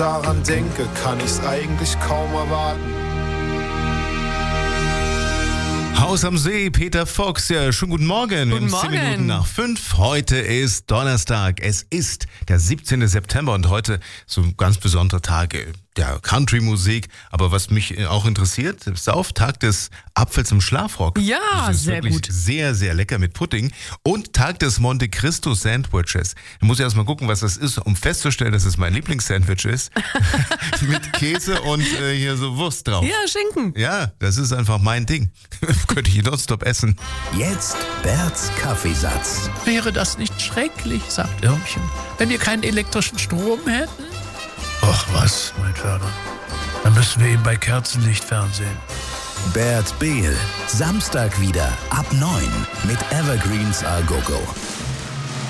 daran denke, kann ich's eigentlich kaum erwarten. Haus am See, Peter Fox, ja, schönen guten Morgen. Guten 10 Morgen. Minuten nach 5. Heute ist Donnerstag. Es ist der 17. September und heute so ein ganz besonderer Tag der Country-Musik. Aber was mich auch interessiert, ist der Auftakt des Apfels im Schlafrock. Ja, Das ist sehr wirklich gut. sehr, sehr lecker mit Pudding. Und Tag des Monte Cristo Sandwiches. Da muss ich erst mal gucken, was das ist, um festzustellen, dass es mein Lieblingssandwich ist. Mit Käse und hier so Wurst drauf. Ja, Schinken. Ja, das ist einfach mein Ding. Könnte ich nonstop essen. Jetzt Berts Kaffeesatz. Wäre das nicht schrecklich, sagt Irmchen, wenn wir keinen elektrischen Strom hätten? Ach was, mein Vater. Dann müssen wir eben bei Kerzenlicht fernsehen. Bert Behl. Samstag wieder ab 9 mit Evergreens A Go Go.